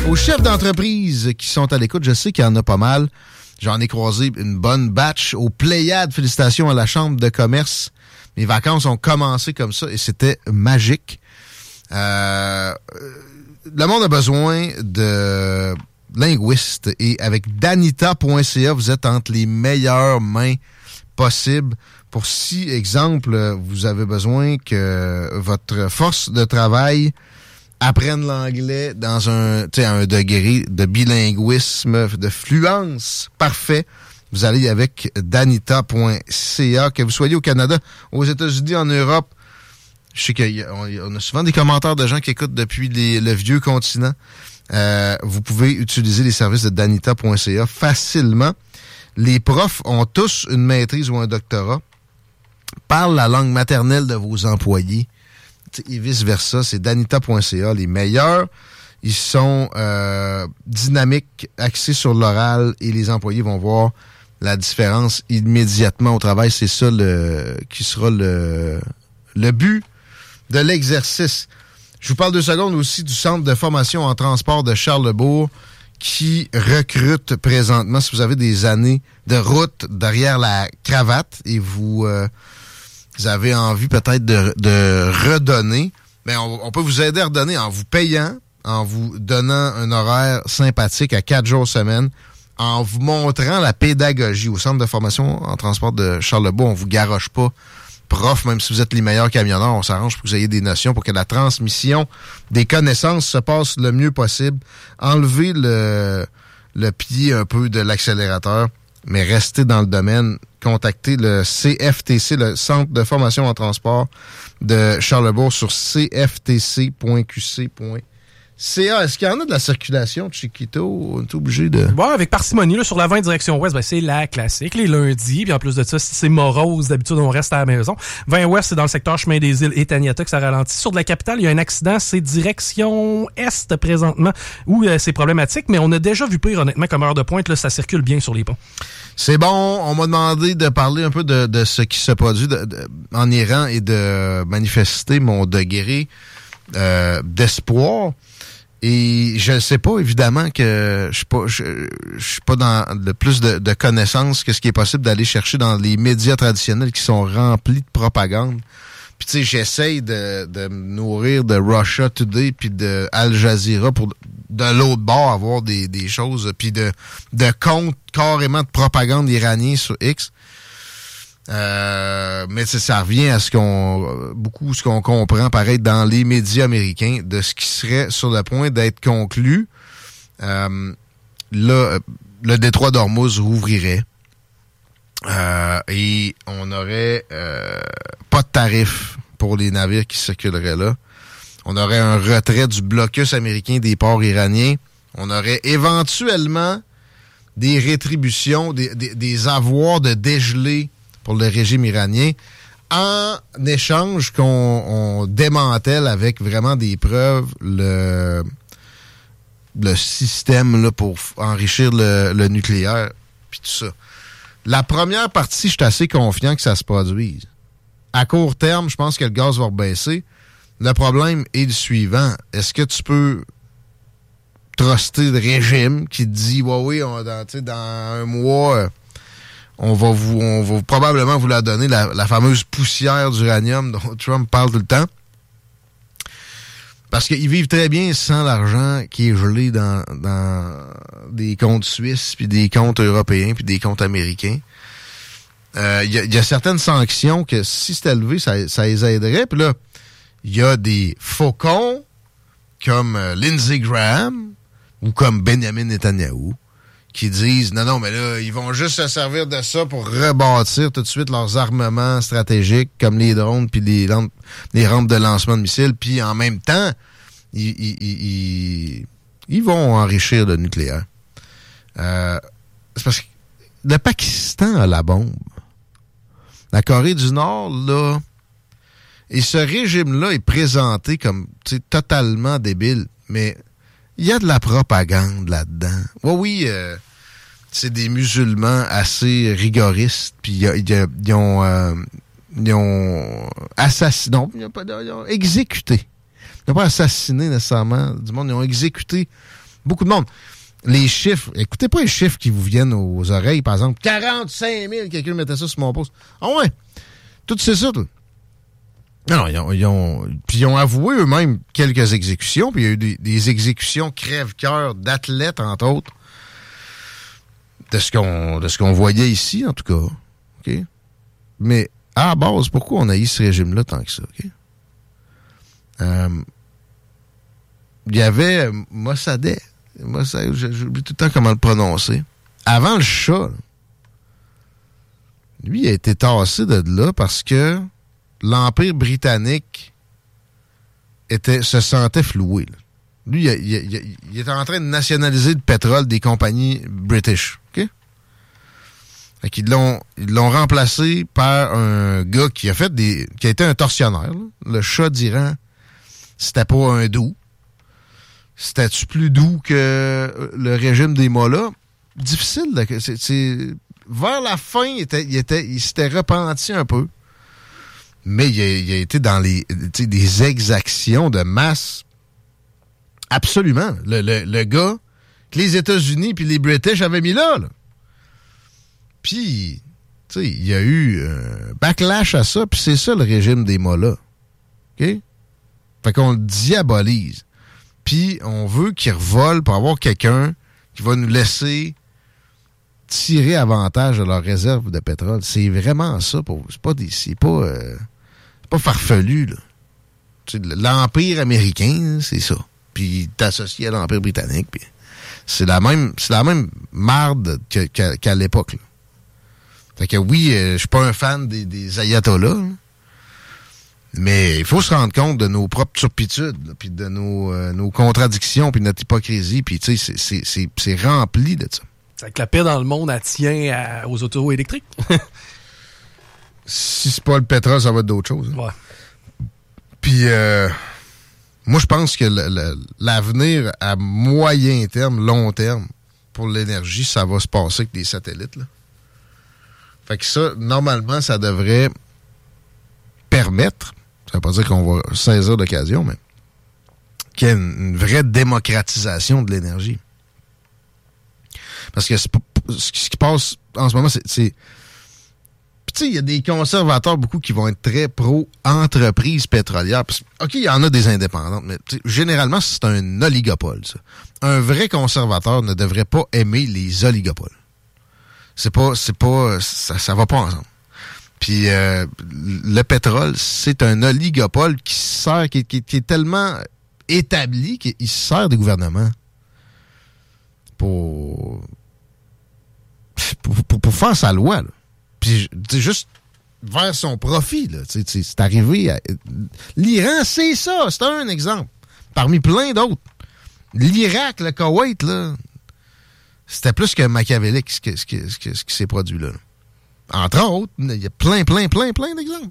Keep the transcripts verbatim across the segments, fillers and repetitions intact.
Aux chefs d'entreprise qui sont à l'écoute, je sais qu'il y en a pas mal. J'en ai croisé une bonne batch aux Pléiades. Félicitations à la Chambre de commerce. Mes vacances ont commencé comme ça et c'était magique. Euh, le monde a besoin de linguistes et avec danita point c a, vous êtes entre les meilleures mains possibles. Pour si, exemple, vous avez besoin que votre force de travail apprenne l'anglais dans un, tu sais, un degré de bilinguisme, de fluence parfait, vous allez avec danita point c a. Que vous soyez au Canada, aux États-Unis, en Europe, je sais qu'on a souvent des commentaires de gens qui écoutent depuis les, le vieux continent. Euh, vous pouvez utiliser les services de danita point c a facilement. Les profs ont tous une maîtrise ou un doctorat, parlent la langue maternelle de vos employés et vice-versa. C'est danita point c a, les meilleurs. Ils sont euh, dynamiques, axés sur l'oral et les employés vont voir la différence immédiatement au travail. C'est ça le qui sera le, le but de l'exercice. Je vous parle deux secondes aussi du Centre de formation en transport de Charlesbourg qui recrute présentement. Si vous avez des années de route derrière la cravate et vous, euh, vous avez envie peut-être de, de redonner, ben on, on peut vous aider à redonner en vous payant, en vous donnant un horaire sympathique à quatre jours semaine, en vous montrant la pédagogie. Au Centre de formation en transport de Charlesbourg, on vous garoche pas prof, même si vous êtes les meilleurs camionneurs, on s'arrange pour que vous ayez des notions, pour que la transmission des connaissances se passe le mieux possible. Enlevez le, le pied un peu de l'accélérateur, mais restez dans le domaine. Contactez le C F T C, le Centre de formation en transport de Charlesbourg, sur c f t c point q c point c a. Est-ce qu'il y en a de la circulation de Chiquito? On est obligé de... Bon, avec parcimonie, là, sur la vingt direction ouest, ben, c'est la classique, les lundis. Puis en plus de ça, si c'est morose, d'habitude, on reste à la maison. vingt ouest, c'est dans le secteur Chemin des Îles et Taniata que ça ralentit. Sur de la capitale, il y a un accident, c'est direction est présentement, où euh, c'est problématique, mais on a déjà vu pire, honnêtement, comme heure de pointe, là, ça circule bien sur les ponts. C'est bon, on m'a demandé de parler un peu de, de ce qui se produit de, de, en Iran et de manifester mon degré euh, d'espoir. Et je ne sais pas, évidemment, que je suis pas, je, je suis pas dans le plus de, de connaissances que ce qui est possible d'aller chercher dans les médias traditionnels qui sont remplis de propagande. Puis tu sais, j'essaye de, de me nourrir de Russia Today puis de Al Jazeera pour de l'autre bord avoir des, des choses, puis de, de comptes carrément de propagande iranien sur X. Euh, mais ça revient à ce qu'on beaucoup ce qu'on comprend pareil dans les médias américains de ce qui serait sur le point d'être conclu. Euh, là, le détroit d'Ormuz rouvrirait euh, et on aurait euh, pas de tarif pour les navires qui circuleraient là. On aurait un retrait du blocus américain des ports iraniens. On aurait éventuellement des rétributions, des, des, des avoirs de dégelés pour le régime iranien, en échange qu'on on démantèle avec vraiment des preuves le, le système là, pour enrichir le, le nucléaire, puis tout ça. La première partie, je suis assez confiant que ça se produise. À court terme, je pense que le gaz va rebaisser. Le problème est le suivant. Est-ce que tu peux truster le régime qui te dit, ouais, oui, on, dans, dans un mois... Euh, On va vous, on va probablement vous la donner, la, la fameuse poussière d'uranium dont Trump parle tout le temps. Parce qu'ils vivent très bien sans l'argent qui est gelé dans, dans des comptes suisses, puis des comptes européens, puis des comptes américains. Il euh, y, y a certaines sanctions que si c'était levé, ça, ça les aiderait. Puis là, il y a des faucons comme euh, Lindsey Graham ou comme Benjamin Netanyahu qui disent, non, non, mais là, ils vont juste se servir de ça pour rebâtir tout de suite leurs armements stratégiques, comme les drones puis les, lampes, les rampes de lancement de missiles, puis en même temps, ils, ils, ils, ils vont enrichir le nucléaire. Euh, c'est parce que le Pakistan a la bombe. La Corée du Nord, là, et ce régime-là est présenté comme, tu sais, totalement débile, mais... il y a de la propagande là-dedans. Oui, oui, euh, c'est des musulmans assez rigoristes, puis ils ont, euh, ils ont assassiné, non, ils ont, pas, ils ont exécuté. Ils n'ont pas assassiné nécessairement du monde, ils ont exécuté Beaucoup de monde. Les chiffres, écoutez pas les chiffres qui vous viennent aux oreilles, par exemple, quarante-cinq mille, quelqu'un mettait ça sur mon post. Ah ouais, tout c'est ça, tout. Non, non, ils ont, ils ont, puis ils ont avoué eux-mêmes quelques exécutions, puis il y a eu des, des exécutions crève-cœur d'athlètes, entre autres, de ce qu'on, de ce qu'on voyait ici, en tout cas. OK? Mais, à la base, pourquoi on a eu ce régime-là tant que ça? OK? Euh, il y avait Mossadegh. Mossadegh, j'oublie tout le temps comment le prononcer. Avant le Shah, lui, il a été tassé de là parce que l'Empire britannique était, se sentait floué. Là. Lui, il, il, il, il était en train de nationaliser le pétrole des compagnies british. OK? Fait qu'ils l'ont, ils l'ont remplacé par un gars qui a fait des. Qui a été un tortionnaire. Là. Le Shah d'Iran, c'était pas un doux. C'était-tu plus doux que le régime des mollahs? Difficile. Là, c'est, c'est, vers la fin, il, était, il, était, il s'était repenti un peu. Mais il a, il a été dans les des exactions de masse. Absolument. Le, le, le gars que les États-Unis puis les British avaient mis là. là. Puis, tu sais, il y a eu un backlash à ça, puis c'est ça le régime des mollahs. OK? Fait qu'on le diabolise. Puis on veut qu'il revole pour avoir quelqu'un qui va nous laisser tirer avantage de leurs réserves de pétrole. C'est vraiment ça. Pour, c'est pas des, c'est pas, euh, c'est pas farfelu, là. Tu sais, l'Empire américain, c'est ça. Puis t'es associé à l'Empire britannique. Puis c'est la même, c'est la même marde que, qu'à, qu'à l'époque, là. Fait que oui, euh, je suis pas un fan des, des ayatollahs, là. Mais il faut se rendre compte de nos propres turpitudes, puis de nos, euh, nos contradictions, puis de notre hypocrisie, puis tu sais, c'est, c'est, c'est, c'est rempli de ça. C'est que la paix dans le monde, elle tient à, aux autoroutes électriques. Si c'est pas le pétrole, ça va être d'autres choses. Hein. Ouais. Puis, euh, moi, je pense que le, le, l'avenir à moyen terme, long terme, pour l'énergie, ça va se passer avec des satellites, là. Fait que ça, normalement, ça devrait permettre, ça veut pas dire qu'on va saisir l'occasion, mais qu'il y ait une, une vraie démocratisation de l'énergie. Parce que c'est, ce qui passe en ce moment, c'est... c'est tu sais, il y a des conservateurs beaucoup qui vont être très pro-entreprise pétrolière. OK, il y en a des indépendantes, mais généralement, c'est un oligopole, ça. Un vrai conservateur ne devrait pas aimer les oligopoles. C'est pas... c'est pas ça, ça va pas ensemble. Puis euh, le pétrole, c'est un oligopole qui sert, qui, qui, qui est tellement établi qu'il sert des gouvernements pour, pour, pour, pour faire sa loi, là. Puis juste vers son profit, là. T'sais, t'sais, c'est arrivé à... L'Iran, c'est ça, c'est un exemple. Parmi plein d'autres. L'Irak, le Koweït, là, c'était plus que machiavélique ce, que, ce, que, ce, que, ce qui s'est produit là. Entre autres, il y a plein, plein, plein, plein d'exemples.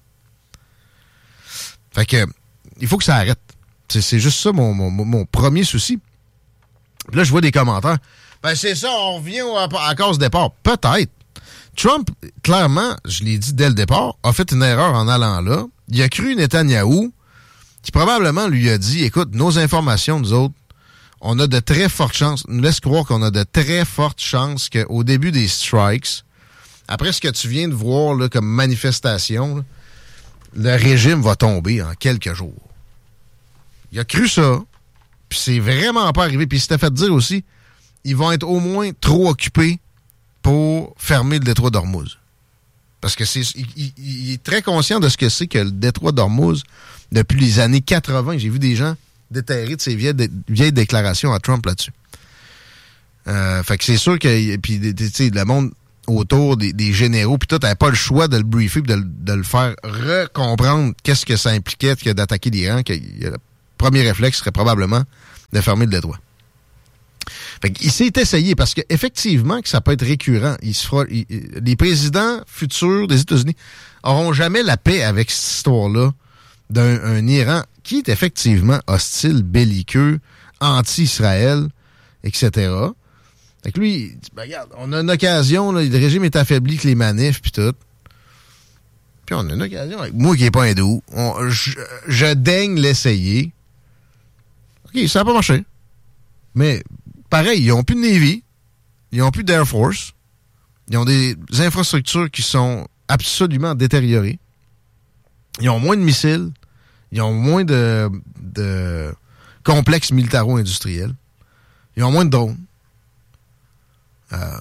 Fait que, il faut que ça arrête. C'est, c'est juste ça mon, mon, mon premier souci. Puis là, je vois des commentaires. Ben, c'est ça, on revient à, à cause du départ. Peut-être. Trump, clairement, je l'ai dit dès le départ, a fait une erreur en allant là. Il a cru Netanyahou, qui probablement lui a dit, écoute, nos informations, nous autres, on a de très fortes chances, nous laisse croire qu'on a de très fortes chances qu'au début des strikes, après ce que tu viens de voir là, comme manifestation, là, le régime va tomber en quelques jours. Il a cru ça, puis c'est vraiment pas arrivé. Puis il s'était fait dire aussi, ils vont être au moins trop occupés pour fermer le détroit d'Ormuz. Parce que c'est, il, il, il est très conscient de ce que c'est que le détroit d'Ormuz depuis les années quatre-vingts. J'ai vu des gens déterrer de ces vieilles, de, vieilles déclarations à Trump là-dessus. Euh, fait que c'est sûr que puis tu sais, le monde autour des, des généraux, puis tout, n'avait pas le choix de le briefer et de, de le faire recomprendre qu'est-ce que ça impliquait que d'attaquer l'Iran, que le premier réflexe serait probablement de fermer le détroit. Fait qu'il s'est essayé, parce qu'effectivement, que ça peut être récurrent. Il se fera, il, les présidents futurs des États-Unis auront jamais la paix avec cette histoire-là d'un un Iran qui est effectivement hostile, belliqueux, anti-Israël, et cetera. Fait que lui, il dit, ben regarde, on a une occasion, là, le régime est affaibli que les manifs puis tout. Puis on a une occasion avec moi qui n'est pas hindou. On, je, je daigne l'essayer. OK, ça n'a pas marché. Mais pareil, ils n'ont plus de Navy, ils n'ont plus d'Air Force, ils ont des infrastructures qui sont absolument détériorées. Ils ont moins de missiles, ils ont moins de, de complexes militaro-industriels, ils ont moins de drones. Euh,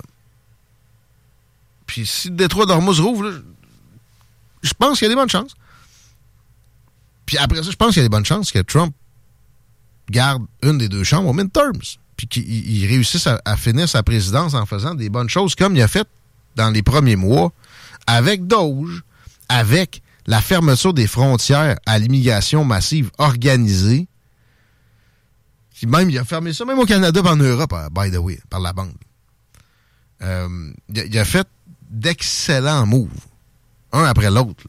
Puis si le détroit d'Ormuz rouvre, là, je pense qu'il y a des bonnes chances. Puis après ça, je pense qu'il y a des bonnes chances que Trump garde une des deux chambres au midterms. Puis qu'il il réussisse à, à finir sa présidence en faisant des bonnes choses comme il a fait dans les premiers mois avec Doge, avec la fermeture des frontières à l'immigration massive organisée. Puis même, il a fermé ça même au Canada et en Europe, by the way, par la bande. Euh, il, a, il a fait d'excellents moves, un après l'autre.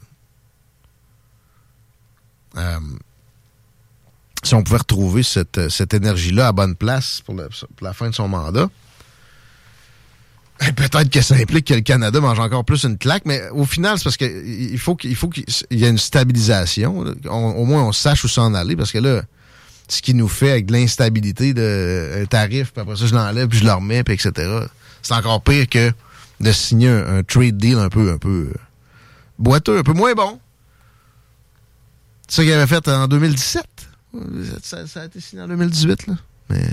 Euh, si on pouvait retrouver cette, cette énergie-là à bonne place pour, le, pour la fin de son mandat, peut-être que ça implique que le Canada mange encore plus une claque, mais au final, c'est parce qu'il faut qu'il faut qu'il y ait une stabilisation. On, au moins, on sache où s'en aller, parce que là, ce qu'il nous fait avec de l'instabilité de un tarif, puis après ça, je l'enlève, puis je le remets, puis et cetera, c'est encore pire que de signer un, un trade deal un peu, un peu euh, boiteux, un peu moins bon. C'est ça qu'il avait fait en deux mille dix-sept. Ça, ça a été signé en deux mille dix-huit, là. Mais,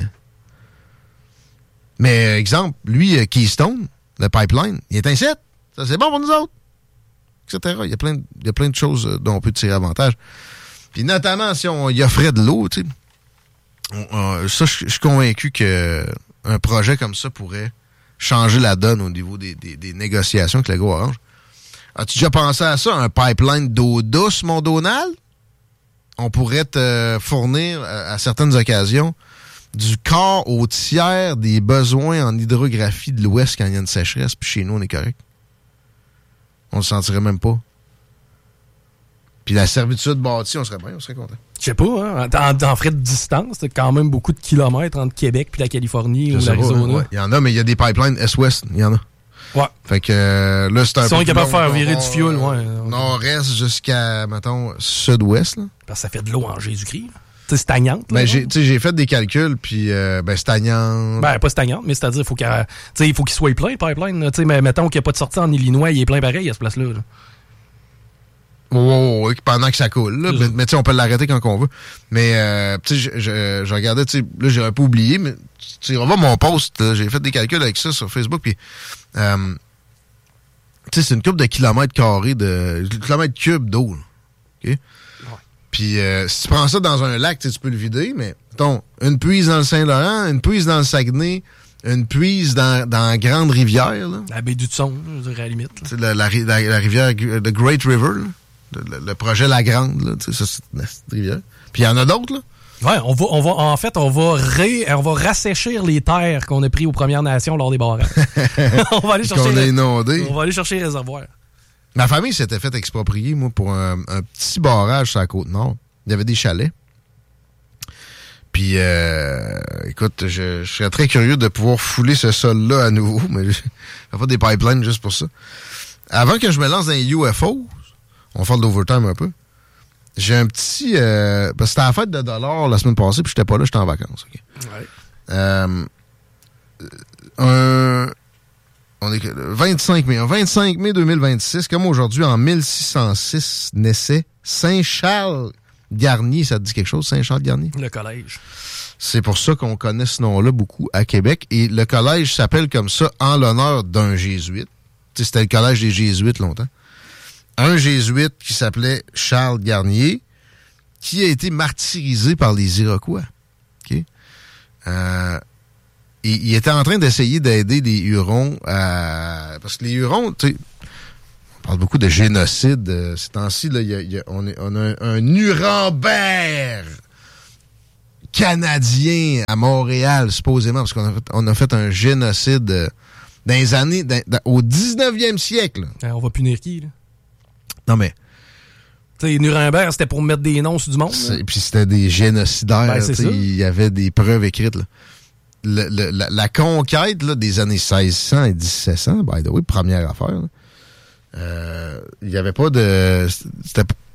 mais exemple, lui, Keystone, le pipeline, il est un site. Ça, c'est bon pour nous autres. et cetera. Il y a plein de, il y a plein de choses dont on peut tirer avantage. Puis notamment, si on y offrait de l'eau, tu sais, on, on, ça, je suis convaincu que un projet comme ça pourrait changer la donne au niveau des, des, des négociations avec le gros Orange. As-tu déjà pensé à ça, un pipeline d'eau douce, mon Donald? On pourrait te fournir, à, à certaines occasions, du quart au tiers des besoins en hydrographie de l'Ouest quand il y a une sécheresse, puis chez nous, on est correct. On le sentirait même pas. Puis la servitude bâtie, on serait bien, on serait content. Je sais pas, hein, en, en frais de distance, c'est quand même beaucoup de kilomètres entre Québec puis la Californie ou l'Arizona. Ouais, il y en a, mais il y a des pipelines Est-Ouest, il y en a. Ouais. Fait que euh, là, c'est un Ils peu. sont capables de faire virer on, du fioul, ouais. Nord-Est jusqu'à, mettons, Sud-Ouest, là. Parce que ça fait de l'eau en Jésus-Christ, là. C'est stagnante. Ben, j'ai, j'ai fait des calculs, puis euh, ben, stagnante. Ben, pas stagnante, mais c'est-à-dire, faut qu'il il faut qu'il soit plein, le pipeline. T'sais, mais mettons qu'il n'y a pas de sortie en Illinois, il est plein pareil à ce place-là. Là. Oh, oui, pendant que ça coule. Là. Mais, mais tu sais, on peut l'arrêter quand on veut. Mais, euh, tu sais, je, je, je regardais, tu sais, là, j'ai un peu oublié, mais tu on va mon post, là, j'ai fait des calculs avec ça sur Facebook, puis, euh, tu sais, c'est une couple de kilomètres carrés, de kilomètres cubes d'eau, là. OK? Ouais. Puis, euh, si tu prends ça dans un lac, tu peux le vider, mais, mettons, une puise dans le Saint-Laurent, une puise dans le Saguenay, une puise dans, dans la grande rivière, là. La baie du Tson, je dirais, à la limite. Tu sais, la, la, la, la rivière, the Great River, là. Le, le projet La Grande, là, tu sais, ça, c'est une rivière. Puis il y en a d'autres, là. Ouais, on va, on va, en fait, on va ré, on va rassécher les terres qu'on a prises aux Premières Nations lors des barrages. on va aller chercher. Qu'on a inondé. On va aller chercher les réservoirs. Ma famille s'était fait exproprier, moi, pour un, un petit barrage sur la Côte-Nord. Il y avait des chalets. Puis, euh, écoute, je, je serais très curieux de pouvoir fouler ce sol-là à nouveau, mais je fais pas des pipelines juste pour ça. Avant que je me lance dans les U F O, on va faire de l'overtime un peu. J'ai un petit... Euh, parce que c'était à la fête de dollars la semaine passée, puis j'étais pas là, j'étais en vacances. Okay? Ouais. Euh, un... On est le vingt-cinq mai. Un vingt-cinq mai deux mille vingt-six, comme aujourd'hui, en mille six cent six, naissait Saint-Charles Garnier. Ça te dit quelque chose, Saint-Charles Garnier? Le collège. C'est pour ça qu'on connaît ce nom-là beaucoup à Québec. Et le collège s'appelle comme ça en l'honneur d'un jésuite. Tu sais, c'était le collège des jésuites longtemps. Un jésuite qui s'appelait Charles Garnier, qui a été martyrisé par les Iroquois. Okay? Euh, et, il était en train d'essayer d'aider les Hurons à... Parce que les Hurons, tu sais, on parle beaucoup de génocide. Euh, ces temps-ci, là, y a, y a, on, est, on a un, un Nuremberg canadien à Montréal, supposément, parce qu'on a fait, on a fait un génocide euh, dans les années... Dans, dans, au dix-neuvième siècle. Euh, on va punir qui, là? Non, mais... Tu sais, Nuremberg, c'était pour mettre des noms sur du monde. Et puis c'était des génocidaires. Ben, c'est ça. Il y avait des preuves écrites. Là. Le, le, la, la conquête là, des années seize cents et dix-sept cents, by the way, première affaire, euh, il n'y avait pas de... C'était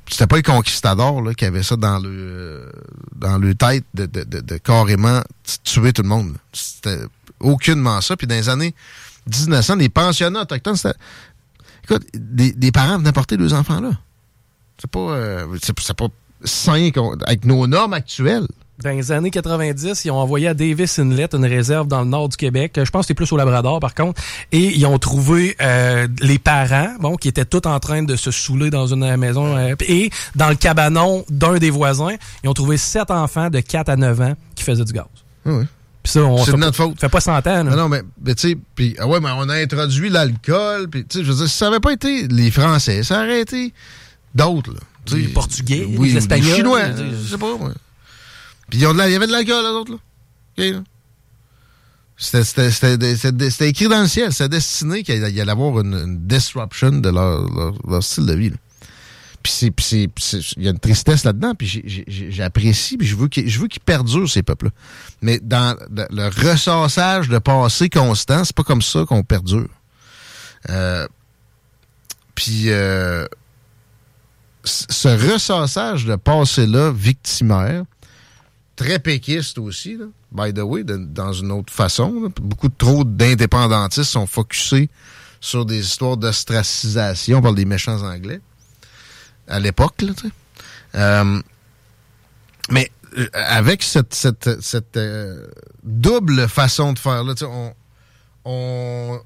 c'était pas les conquistadors là, qui avaient ça dans le euh, dans le tête de, de, de, de carrément tuer tout le monde. Là. C'était aucunement ça. Puis dans les années dix-neuf cents, les pensionnats autochtones, c'était... Écoute, des, des parents venaient porter leurs enfants là. C'est pas, euh, c'est, c'est pas sain avec nos normes actuelles. Dans les années quatre-vingt-dix, ils ont envoyé à Davis Inlet, une réserve dans le nord du Québec. Je pense que c'est plus au Labrador, par contre. Et ils ont trouvé euh, les parents, bon, qui étaient tous en train de se saouler dans une maison. Euh, et dans le cabanon d'un des voisins, ils ont trouvé sept enfants de quatre à neuf ans qui faisaient du gaz. Oui. Puis ça, on c'est de fait, notre pas, faute. fait pas cent ans. Là. Non, non, mais, mais tu sais, puis ah ouais, mais on a introduit l'alcool. Puis tu sais, je veux dire, si ça n'avait pas été les Français, ça aurait été d'autres, là. Les t'sais, Portugais, oui, les Espagnols. Les Chinois, je sais pas, moi. Puis il y avait de l'alcool, les autres, là. Okay, là. C'était, c'était, c'était, c'était, c'était écrit dans le ciel. C'était destiné qu'il y allait y avoir une, une disruption de leur, leur, leur style de vie. Là. Puis c'est, puis c'est, puis c'est, il y a une tristesse là-dedans. Puis j'ai, j'ai, j'apprécie, puis je veux qu'il, je veux qu'ils perdurent, ces peuples-là. Mais dans le, le ressassage de passé constant, c'est pas comme ça qu'on perdure. Euh, puis euh, ce ressassage de passé-là, victimaire, très péquiste aussi, là, by the way, de, dans une autre façon. Là. Beaucoup trop d'indépendantistes sont focusés sur des histoires d'ostracisation par des méchants Anglais à l'époque. Là, euh, mais euh, avec cette, cette, cette euh, double façon de faire, là, on, on,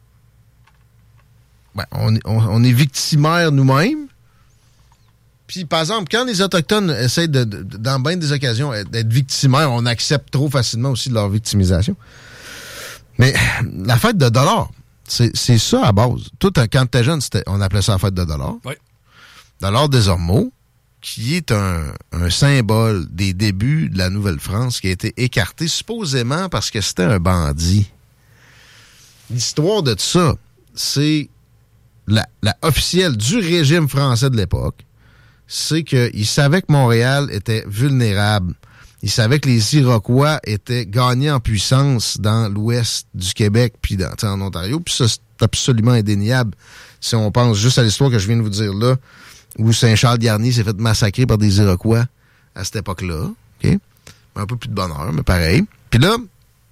ben, on, on, on est victimaire nous-mêmes. Puis, par exemple, quand les Autochtones essayent, de, de, dans bien des occasions, d'être victimaires, on accepte trop facilement aussi de leur victimisation. Mais la fête de dollars, c'est, c'est ça à base. Tout, quand t'es jeune, c'était, on appelait ça la fête de dollars. Oui. Dollars des Ormeaux, qui est un, un symbole des débuts de la Nouvelle-France, qui a été écarté supposément parce que c'était un bandit. L'histoire de ça, c'est la, la officielle du régime français de l'époque. C'est qu'ils savaient que Montréal était vulnérable. Ils savaient que les Iroquois étaient gagnés en puissance dans l'ouest du Québec puis dans, en Ontario. Puis ça, c'est absolument indéniable si on pense juste à l'histoire que je viens de vous dire là, où Saint-Charles-Garnier s'est fait massacrer par des Iroquois à cette époque-là. Okay? Un peu plus de bonheur, mais pareil. Puis là,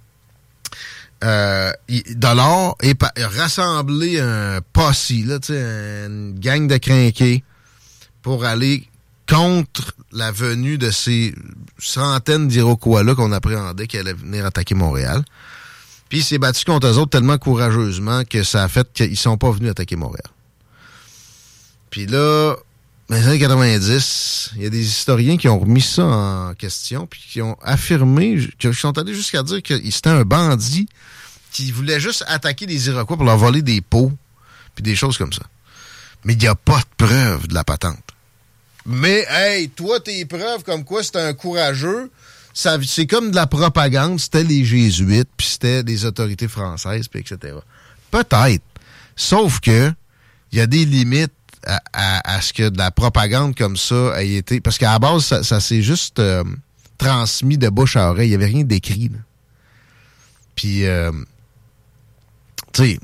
euh, Dollard a rassemblé un posse, là, une gang de crinqués pour aller contre la venue de ces centaines d'Iroquois-là qu'on appréhendait qui allaient venir attaquer Montréal. Puis il s'est battu contre eux autres tellement courageusement que ça a fait qu'ils sont pas venus attaquer Montréal. Puis là, dans les années quatre-vingt-dix, il y a des historiens qui ont remis ça en question puis qui ont affirmé, qui sont allés jusqu'à dire que c'était un bandit qui voulait juste attaquer les Iroquois pour leur voler des pots puis des choses comme ça. Mais il n'y a pas de preuve de la patente. Mais, hey, toi, tes preuves comme quoi c'était un courageux, ça, c'est comme de la propagande, c'était les Jésuites, puis c'était des autorités françaises, puis et cetera. Peut-être. Sauf que il y a des limites à, à, à ce que de la propagande comme ça ait été... Parce qu'à la base, ça, ça s'est juste euh, transmis de bouche à oreille. Il n'y avait rien d'écrit. Là. Puis, euh, tu sais,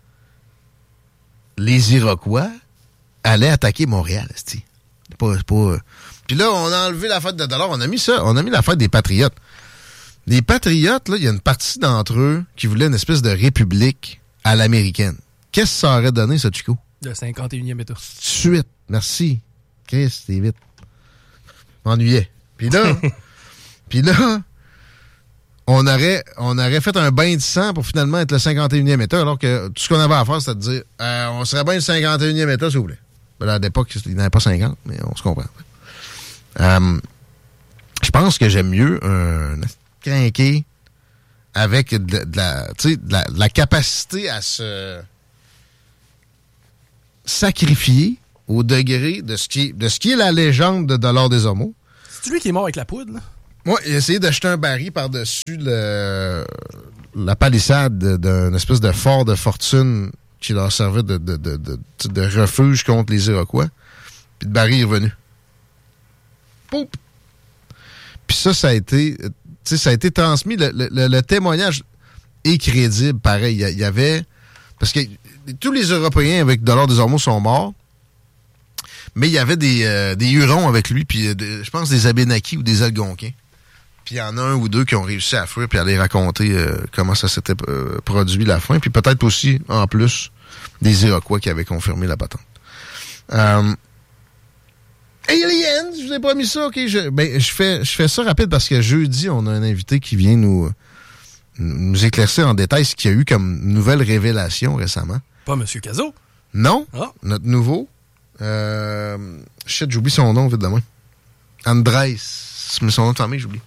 les Iroquois allaient attaquer Montréal, c'ti. Pas, pas... Puis là, on a enlevé la fête de dollars. On a mis ça. On a mis la fête des Patriotes. Les Patriotes, là, il y a une partie d'entre eux qui voulaient une espèce de république à l'américaine. Qu'est-ce que ça aurait donné, ça, Chico? Le cinquante et unième État. Suite. Merci. Chris, c'est vite. M'ennuyais. Puis là, puis là, on aurait, on aurait fait un bain de sang pour finalement être le cinquante et unième État, alors que tout ce qu'on avait à faire, c'était de dire, euh, on serait bien le cinquante et unième État, s'il vous plaît. À l'époque, il n'y en avait pas cinquante, mais on se comprend. Euh, je pense que j'aime mieux un crinqué avec de, de, la, de, la, de la capacité à se sacrifier au degré de ce qui est, de ce qui est la légende de Dollard des Ormeaux. C'est lui qui est mort avec la poudre, là? Moi, il a essayé de jeter un baril par-dessus le, la palissade d'un espèce de fort de fortune qui leur servait de, de, de, de, de refuge contre les Iroquois. Puis le baril est revenu. Poup! Puis ça, ça a été, tu sais, ça a été transmis. Le, le, le témoignage est crédible, pareil. Il y, y avait... Parce que tous les Européens avec Dollard des Ormeaux sont morts. Mais il y avait des, euh, des Hurons avec lui, puis euh, je pense des Abénaquis ou des Algonquins. Puis il y en a un ou deux qui ont réussi à fuir puis à aller raconter euh, comment ça s'était euh, produit la fin. Puis peut-être aussi, en plus, des Iroquois qui avaient confirmé la patente. Euh, Aliens, je vous ai pas mis ça, ok. Je, ben, je fais, je fais ça rapide parce que jeudi, on a un invité qui vient nous, nous éclaircir en détail ce qu'il y a eu comme nouvelle révélation récemment. Pas M. Cazot? Non. Ah. Notre nouveau. Euh, shit, j'oublie son nom, vite de moi. Andrés. C'est son nom de famille, j'oublie.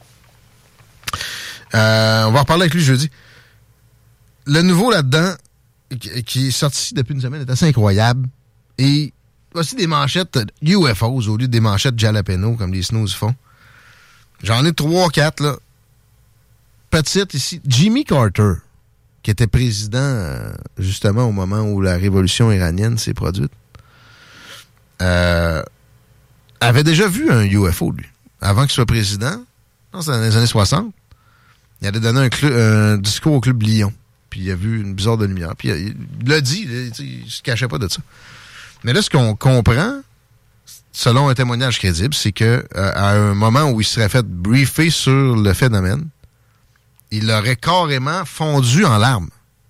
Euh, on va en reparler avec lui jeudi. Le nouveau là-dedans, qui, qui est sorti depuis une semaine, est assez incroyable. Et aussi des manchettes U F Os au lieu des manchettes Jalapeno, comme les snooze font. J'en ai trois, quatre, là. Petite ici. Jimmy Carter, qui était président, euh, justement, au moment où la révolution iranienne s'est produite, euh, avait déjà vu un U F O, lui. Avant qu'il soit président, non, c'est dans les années soixante. Il allait donner un, cl- un discours au Club Lyon. Puis il a vu une bizarre de lumière. Puis il, il l'a dit, il, il se cachait pas de ça. Mais là, ce qu'on comprend, selon un témoignage crédible, c'est que euh, à un moment où il serait fait briefer sur le phénomène, il aurait carrément fondu en larmes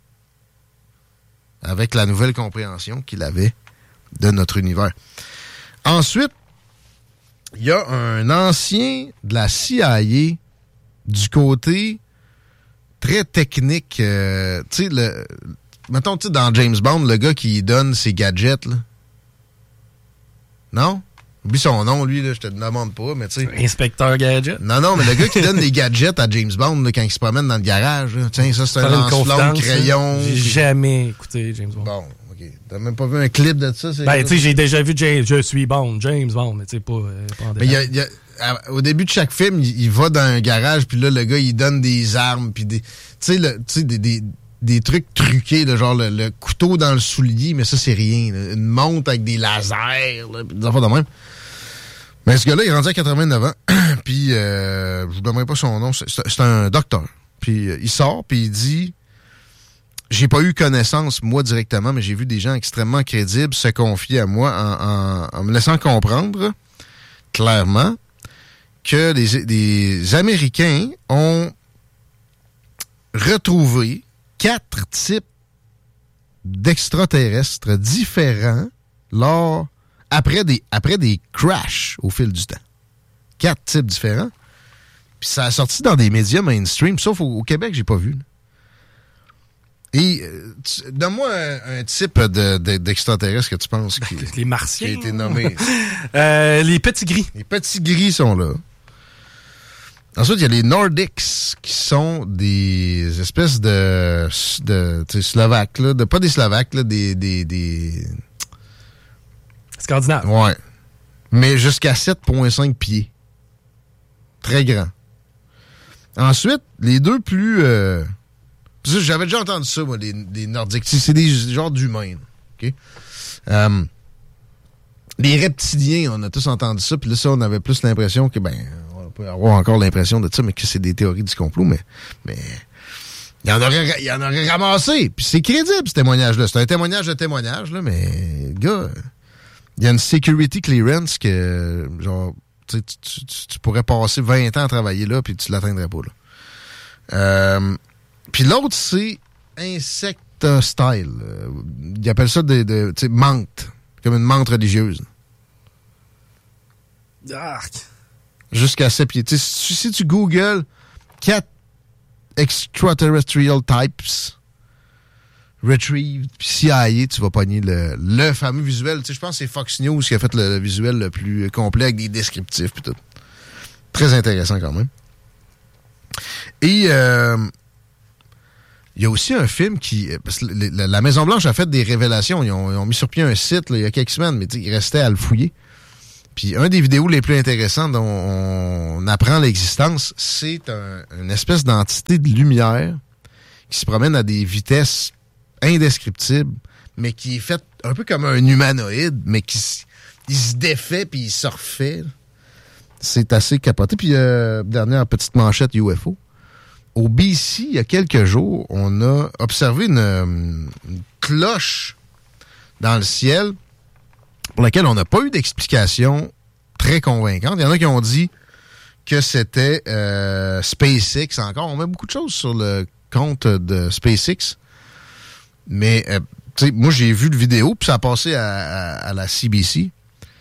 avec la nouvelle compréhension qu'il avait de notre univers. Ensuite, il y a un ancien de la C I A du côté très technique. Euh, tu sais, le, mettons, tu sais, dans James Bond, le gars qui donne ses gadgets, là. Non? Oublie son nom, lui, là, je te le demande pas, mais tu sais. Inspecteur Gadget. Non, non, mais le gars qui donne des gadgets à James Bond, là, quand il se promène dans le garage, là. Tiens, ça, c'est un lance-flamme, crayon. J'ai pis... jamais écouté James Bond. Bon, OK. T'as même pas vu un clip de ça? C'est ben, tu sais, j'ai déjà vu James, je suis Bond, James Bond, mais tu sais, pas, euh, pas en mais y a, y a, à, au début de chaque film, il, il va dans un garage, puis là, le gars, il donne des armes, puis des, tu sais, le, tu sais, des, des, des trucs truqués, là, genre le, le couteau dans le soulier, mais ça, c'est rien. Là. Une montre avec des lasers, là, pis des affaires de même. Mais ce gars-là, il est rendu à quatre-vingt-neuf ans, puis euh, je vous donnerai pas son nom, c'est, c'est un docteur. Puis euh, il sort, puis il dit, j'ai pas eu connaissance, moi, directement, mais j'ai vu des gens extrêmement crédibles se confier à moi en, en, en me laissant comprendre, clairement, que les, les Américains ont retrouvé quatre types d'extraterrestres différents lors après des après des crashs au fil du temps. Quatre types différents. Puis ça a sorti dans des médias mainstream, sauf au, au Québec, j'ai pas vu. Là. Et euh, tu, donne-moi un, un type de, de, d'extraterrestre que tu penses qui, les Martiens, qui a été nommé. euh, les petits gris. Les petits gris sont là. Ensuite, il y a les Nordics, qui sont des espèces de, de Slovaques, là, de, pas des Slovaques, là, des, des, des... Scandinaves. Ouais. Mais jusqu'à sept virgule cinq pieds. Très grand. Ensuite, les deux plus... Euh... J'avais déjà entendu ça, moi, les, les Nordiques. C'est des genres d'humains. OK? Euh... Les reptiliens, on a tous entendu ça, puis là, ça, on avait plus l'impression que, ben... on peut avoir encore l'impression de ça, mais que c'est des théories du complot, mais, mais il y en aurait, il y en aurait ramassé. Puis c'est crédible, ce témoignage-là. C'est un témoignage de témoignage, là, mais, gars, il y a une security clearance que, genre, tu, tu, tu, tu pourrais passer vingt ans à travailler là, puis tu l'atteindrais pas, là. Euh, puis l'autre, c'est Insecta Style. Ils appellent ça des, de, tu sais, menthe, comme une menthe religieuse. Arc. Jusqu'à sept pieds. Tu sais, si, si tu googles quatre extraterrestrial types retrieved puis C I A, tu vas pogner le, le fameux visuel. Tu sais, je pense que c'est Fox News qui a fait le, le visuel le plus complet avec des descriptifs puis tout. Très intéressant quand même. Et euh, il y a aussi un film qui... Parce que la, la Maison-Blanche a fait des révélations. Ils ont, ils ont mis sur pied un site là, il y a quelques semaines, mais il restait à le fouiller. Puis un des vidéos les plus intéressantes dont on apprend l'existence, c'est un, une espèce d'entité de lumière qui se promène à des vitesses indescriptibles, mais qui est faite un peu comme un humanoïde, mais qui il se défait puis il se refait. C'est assez capoté. Puis euh, dernière petite manchette U F O. Au B C, il y a quelques jours, on a observé une, une cloche dans le ciel. pour laquelle on n'a pas eu d'explication très convaincante. Il y en a qui ont dit que c'était euh, SpaceX encore. On met beaucoup de choses sur le compte de SpaceX. Mais, euh, tu sais, moi, j'ai vu le vidéo, puis ça a passé à, à, à la C B C.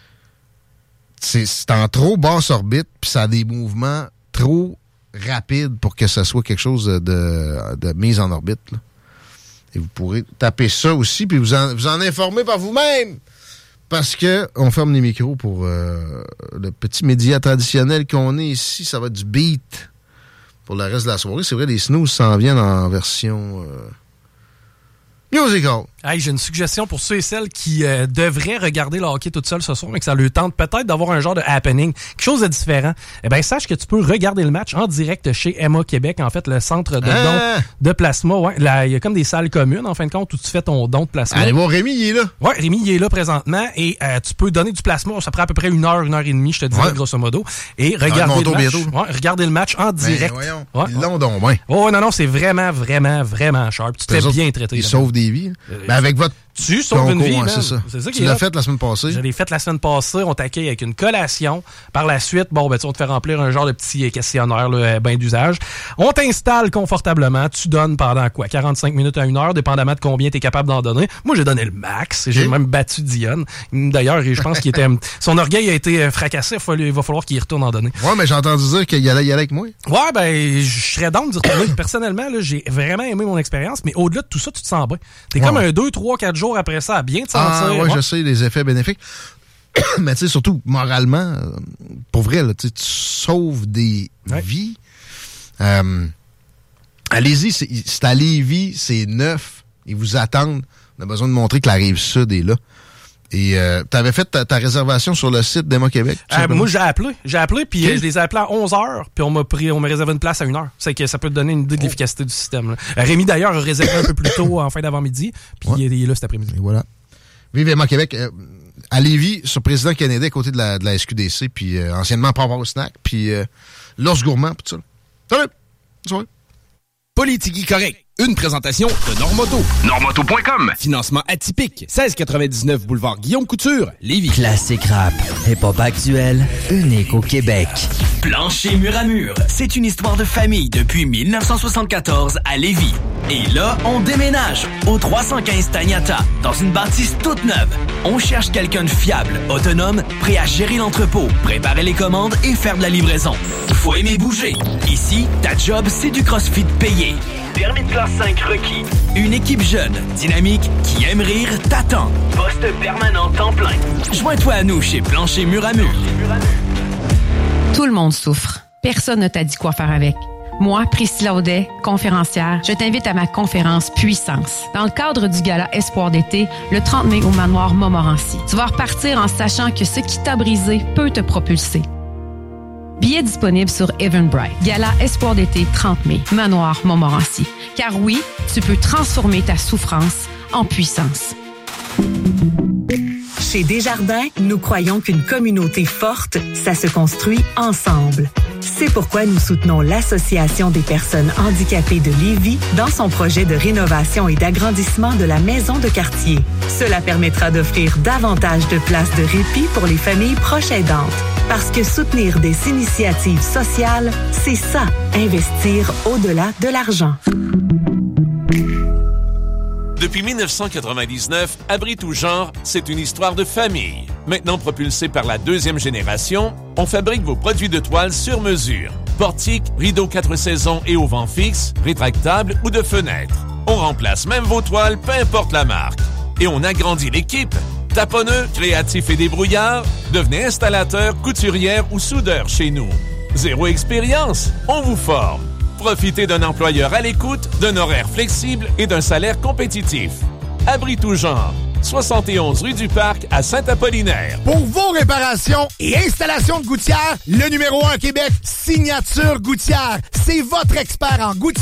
C'est, c'est en trop basse orbite, puis ça a des mouvements trop rapides pour que ça soit quelque chose de, de, de mise en orbite, là. Et vous pourrez taper ça aussi, puis vous en, vous en informer par vous-même. Parce que on ferme les micros pour euh, le petit média traditionnel qu'on est ici. Ça va être du beat pour le reste de la soirée. C'est vrai, les snooze s'en viennent en version... Euh, musical. Hey, j'ai une suggestion pour ceux et celles qui euh, devraient regarder le hockey tout seul ce soir, mais que ça leur tente peut-être d'avoir un genre de happening, quelque chose de différent. Eh bien, sache que tu peux regarder le match en direct chez Emma Québec, en fait, le centre de ah! don de plasma. Ouais, là, il y a comme des salles communes, en fin de compte, où tu fais ton don de plasma. Allez voir, Rémi, il est là. Ouais, Rémi, il est là présentement et euh, tu peux donner du plasma. Ça prend à peu près une heure, une heure et demie, je te dis, ouais. grosso modo. Et regarder le match. Ouais, regarder le match en direct. Ben, voyons, ouais, ils l'ont donc, ouais. Oh, non, non, c'est vraiment, vraiment, vraiment sharp. Tu te fais bien traiter. Ils sauvent des vies. Euh, ben, avec votre Tu sauves une vie, ouais, man. C'est ça. C'est ça tu l'as fait la semaine passée. Je l'ai fait la semaine passée. On t'accueille avec une collation. Par la suite, bon, ben, tu vas te faire remplir un genre de petit questionnaire, là, ben d'usage. On t'installe confortablement. Tu donnes pendant quoi? quarante-cinq minutes à une heure, dépendamment de combien tu es capable d'en donner. Moi, j'ai donné le max. J'ai okay. même battu Dionne. D'ailleurs, je pense qu'il était, son orgueil a été fracassé. Il va falloir qu'il retourne en donner. Ouais, mais j'ai entendu dire qu'il allait y aller avec moi. Ouais, ben, je serais down de dire retourner. Personnellement, là, j'ai vraiment aimé mon expérience, mais au-delà de tout ça, tu te sens bien. T'es ouais. comme un deux, trois, quatre jours après ça à bien te sentir. Ah, ouais, ouais, je sais, les effets bénéfiques. Mais tu sais, surtout, moralement, pour vrai, là, tu sauves des ouais. vies. Euh, allez-y, c'est, c'est à Lévis, c'est neuf. Ils vous attendent. On a besoin de montrer que la Rive-Sud est là. Et euh, tu avais fait ta, ta réservation sur le site d'Emma Québec? Euh, moi, j'ai appelé. J'ai appelé, puis okay. euh, je les ai appelés à onze heures, puis on m'a pris, on m'a réservé une place à une heure. C'est que ça peut te donner une idée de l'efficacité du système. Là. Rémi, d'ailleurs, a réservé un peu plus tôt, en fin d'avant-midi, puis ouais. il est là cet après-midi. Et voilà. Vive Emma Québec. Euh, à Lévis, sur Président Kennedy, à côté de la, de la S Q D C, puis euh, anciennement Power au Snack, puis euh, l'Ours Gourmand, puis tout ça. Salut! Bonne soirée. Politigui correct. Une présentation de Normoto. Normoto point com. Financement atypique. seize quatre-vingt-dix-neuf boulevard Guillaume Couture, Lévis. Classique rap. Hip-hop actuel. Unique au Québec. Plancher mur à mur. C'est une histoire de famille depuis dix-neuf cent soixante-quatorze à Lévis. Et là, on déménage au trois cent quinze Taniata, dans une bâtisse toute neuve. On cherche quelqu'un de fiable, autonome, prêt à gérer l'entrepôt, préparer les commandes et faire de la livraison. Faut aimer bouger. Ici, ta job, c'est du CrossFit payé. Permis de classe cinq requis. Une équipe jeune, dynamique, qui aime rire, t'attend. Poste permanent temps plein. Joins-toi à nous chez Plancher Mur à Mur. Tout le monde souffre. Personne ne t'a dit quoi faire avec. Moi, Priscilla Audet, conférencière, je t'invite à ma conférence Puissance. Dans le cadre du gala Espoir d'été, le trente mai au manoir Montmorency. Tu vas repartir en sachant que ce qui t'a brisé peut te propulser. Billets disponibles sur Eventbrite. Gala Espoir d'été trente mai, Manoir Montmorency. Car oui, tu peux transformer ta souffrance en puissance. Chez Desjardins, nous croyons qu'une communauté forte, ça se construit ensemble. C'est pourquoi nous soutenons l'Association des personnes handicapées de Lévis dans son projet de rénovation et d'agrandissement de la maison de quartier. Cela permettra d'offrir davantage de places de répit pour les familles proches aidantes. Parce que soutenir des initiatives sociales, c'est ça, investir au-delà de l'argent. Depuis dix-neuf cent quatre-vingt-dix-neuf, Abri tout genre, c'est une histoire de famille. Maintenant propulsé par la deuxième génération, on fabrique vos produits de toile sur mesure. Portiques, rideaux quatre saisons et au vent fixe, rétractables ou de fenêtres. On remplace même vos toiles, peu importe la marque. Et on agrandit l'équipe. Taponneux, créatifs et débrouillards, devenez installateur, couturière ou soudeur chez nous. Zéro expérience, on vous forme. Profitez d'un employeur à l'écoute, d'un horaire flexible et d'un salaire compétitif. Abri tout genre. soixante et onze rue du Parc à Saint-Apollinaire. Pour vos réparations et installations de gouttières, le numéro un à Québec, Signature Gouttière. C'est votre expert en gouttière.